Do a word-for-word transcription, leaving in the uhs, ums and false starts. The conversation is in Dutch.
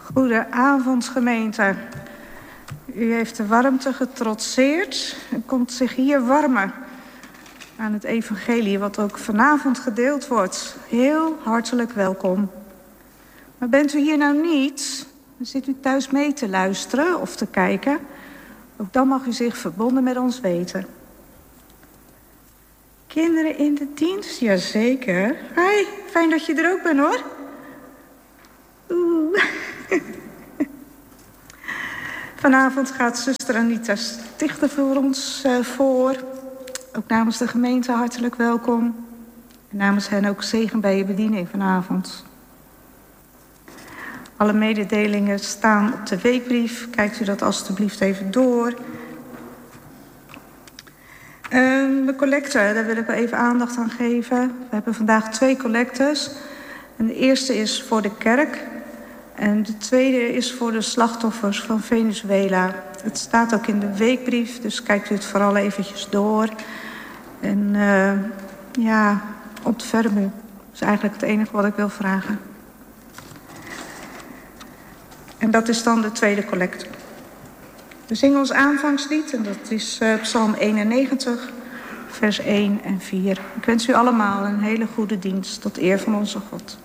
Goedenavond, gemeente. U heeft de warmte getrotseerd en komt zich hier warmen aan het evangelie, wat ook vanavond gedeeld wordt. Heel hartelijk welkom. Maar bent u hier nou niet, dan zit u thuis mee te luisteren of te kijken. Ook dan mag u zich verbonden met ons weten. Kinderen in de dienst, jazeker. Hi, fijn dat je er ook bent, hoor. Oeh. Vanavond gaat zuster Anita Stichter voor ons uh, voor. Ook namens de gemeente hartelijk welkom. En namens hen ook zegen bij je bediening vanavond. Alle mededelingen staan op de weekbrief. Kijkt u dat alstublieft even door. Uh, de collecte, daar wil ik wel even aandacht aan geven. We hebben vandaag twee collectes. En de eerste is voor de kerk. En de tweede is voor de slachtoffers van Venezuela. Het staat ook in de weekbrief, dus kijkt u het vooral eventjes door. En uh, ja, ontferm u. Dat is eigenlijk het enige wat ik wil vragen. En dat is dan de tweede collecte. We zingen ons aanvangslied en dat is uh, Psalm eenennegentig, vers één en vier. Ik wens u allemaal een hele goede dienst tot eer van onze God.